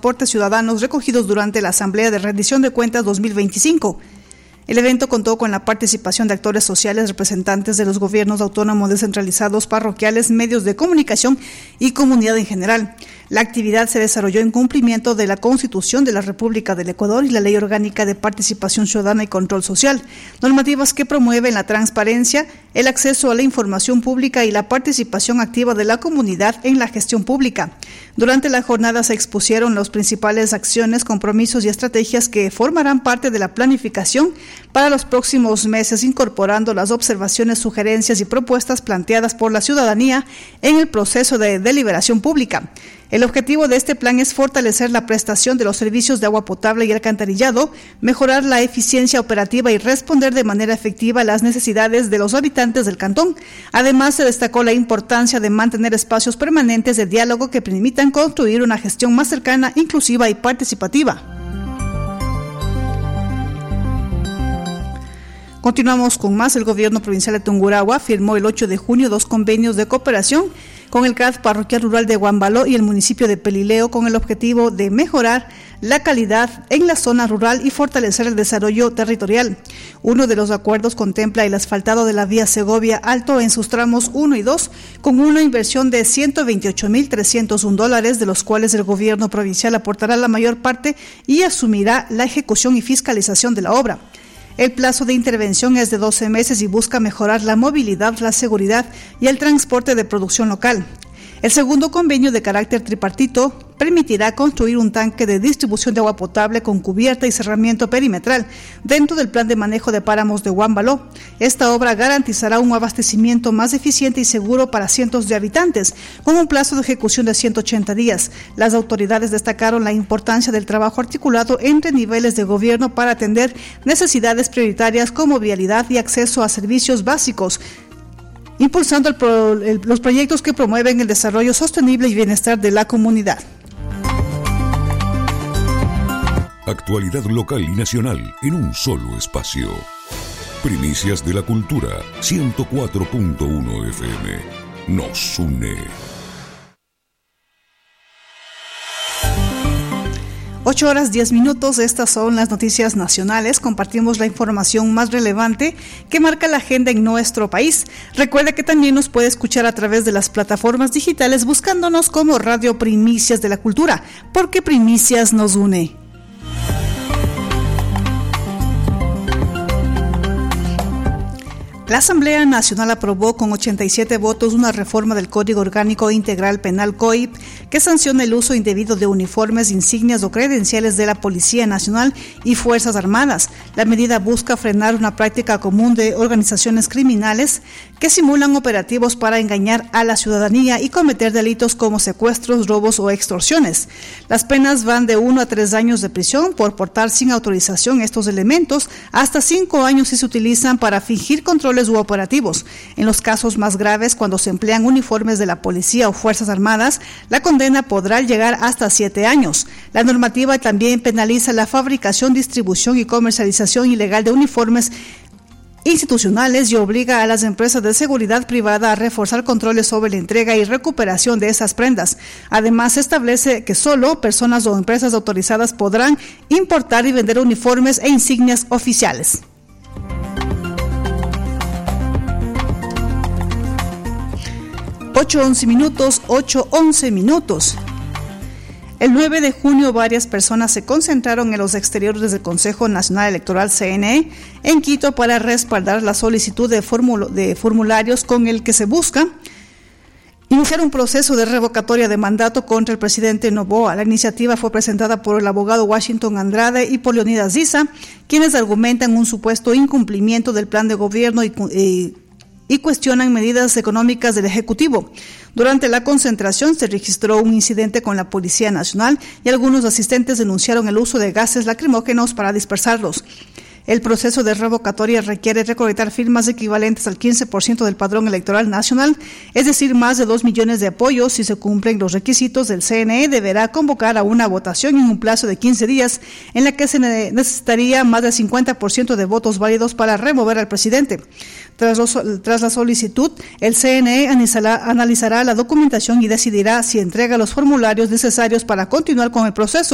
aportes ciudadanos recogidos durante la Asamblea de Rendición de Cuentas 2025. El evento contó con la participación de actores sociales, representantes de los gobiernos autónomos descentralizados, parroquiales, medios de comunicación y comunidad en general. La actividad se desarrolló en cumplimiento de la Constitución de la República del Ecuador y la Ley Orgánica de Participación Ciudadana y Control Social, normativas que promueven la transparencia, el acceso a la información pública y la participación activa de la comunidad en la gestión pública. Durante la jornada se expusieron las principales acciones, compromisos y estrategias que formarán parte de la planificación para los próximos meses, incorporando las observaciones, sugerencias y propuestas planteadas por la ciudadanía en el proceso de deliberación pública. El objetivo de este plan es fortalecer la prestación de los servicios de agua potable y alcantarillado, mejorar la eficiencia operativa y responder de manera efectiva a las necesidades de los habitantes del cantón. Además, se destacó la importancia de mantener espacios permanentes de diálogo que permitan construir una gestión más cercana, inclusiva y participativa. Continuamos con más. El gobierno provincial de Tungurahua firmó el 8 de junio 2 convenios de cooperación con el CAD Parroquial Rural de Huambaló y el municipio de Pelileo con el objetivo de mejorar la calidad en la zona rural y fortalecer el desarrollo territorial. Uno de los acuerdos contempla el asfaltado de la vía Segovia Alto en sus tramos 1 y 2 con una inversión de $128,301, de los cuales el gobierno provincial aportará la mayor parte y asumirá la ejecución y fiscalización de la obra. El plazo de intervención es de 12 meses y busca mejorar la movilidad, la seguridad y el transporte de producción local. El segundo convenio, de carácter tripartito, permitirá construir un tanque de distribución de agua potable con cubierta y cerramiento perimetral dentro del plan de manejo de páramos de Huambaló. Esta obra garantizará un abastecimiento más eficiente y seguro para cientos de habitantes, con un plazo de ejecución de 180 días. Las autoridades destacaron la importancia del trabajo articulado entre niveles de gobierno para atender necesidades prioritarias como vialidad y acceso a servicios básicos, impulsando los proyectos que promueven el desarrollo sostenible y bienestar de la comunidad. Actualidad local y nacional en un solo espacio. Primicias de la Cultura, 104.1 FM. Nos une. 8:10. Estas son las noticias nacionales. Compartimos la información más relevante que marca la agenda en nuestro país. Recuerda que también nos puede escuchar a través de las plataformas digitales buscándonos como Radio Primicias de la Cultura, porque Primicias nos une. La Asamblea Nacional aprobó con 87 votos una reforma del Código Orgánico Integral Penal COIP que sanciona el uso indebido de uniformes, insignias o credenciales de la Policía Nacional y Fuerzas Armadas. La medida busca frenar una práctica común de organizaciones criminales que simulan operativos para engañar a la ciudadanía y cometer delitos como secuestros, robos o extorsiones. Las penas van de 1 a 3 años de prisión por portar sin autorización estos elementos, hasta 5 años si se utilizan para fingir control u operativos. En los casos más graves, cuando se emplean uniformes de la policía o fuerzas armadas, la condena podrá llegar hasta 7 años. La normativa también penaliza la fabricación, distribución y comercialización ilegal de uniformes institucionales y obliga a las empresas de seguridad privada a reforzar controles sobre la entrega y recuperación de esas prendas. Además, establece que solo personas o empresas autorizadas podrán importar y vender uniformes e insignias oficiales. 8:11. El 9 de junio varias personas se concentraron en los exteriores del Consejo Nacional Electoral CNE en Quito para respaldar la solicitud de formularios con el que se busca iniciar un proceso de revocatoria de mandato contra el presidente Noboa. La iniciativa fue presentada por el abogado Washington Andrade y por Leonidas Diza, quienes argumentan un supuesto incumplimiento del plan de gobierno y cuestionan medidas económicas del Ejecutivo. Durante la concentración se registró un incidente con la Policía Nacional y algunos asistentes denunciaron el uso de gases lacrimógenos para dispersarlos. El proceso de revocatoria requiere recolectar firmas equivalentes al 15% del padrón electoral nacional, es decir, más de 2 millones de apoyos. Si se cumplen los requisitos, del CNE deberá convocar a una votación en un plazo de 15 días, en la que se necesitaría más del 50% de votos válidos para remover al presidente. Tras la solicitud, el CNE analizará la documentación y decidirá si entrega los formularios necesarios para continuar con el proceso